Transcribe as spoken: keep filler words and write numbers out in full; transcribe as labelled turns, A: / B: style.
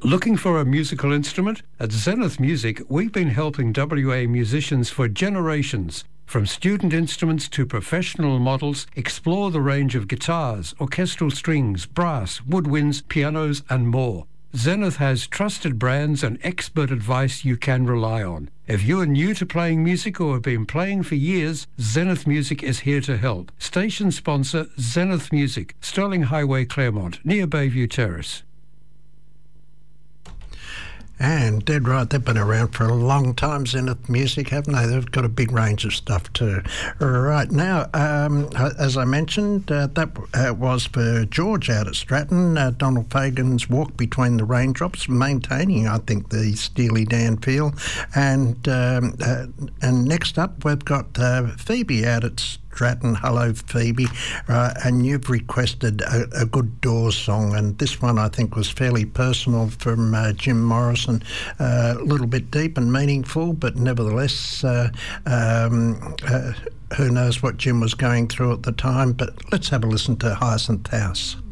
A: Looking for a musical instrument? At Zenith Music, we've been helping W A musicians for generations. From student instruments to professional models, explore the range of guitars, orchestral strings, brass, woodwinds, pianos and more. Zenith has trusted brands and expert advice you can rely on. If you are new to playing music or have been playing for years, Zenith Music is here to help. Station sponsor Zenith Music, Sterling Highway, Claremont, near Bayview Terrace.
B: And dead right, they've been around for a long time, Zenith Music, haven't they? They've got a big range of stuff too. Right now, um, as I mentioned, uh, that uh, was for George out at Stratton, uh, Donald Fagan's Walk Between the Raindrops, maintaining, I think, the Steely Dan feel. And um, uh, and next up, we've got uh, Phoebe out at Stratton. Hello, Phoebe. Uh, and you've requested a, a good Doors song, and this one I think was fairly personal from uh, Jim Morrison. Uh, a little bit deep and meaningful, but nevertheless, uh, um, uh, who knows what Jim was going through at the time. But let's have a listen to Hyacinth House.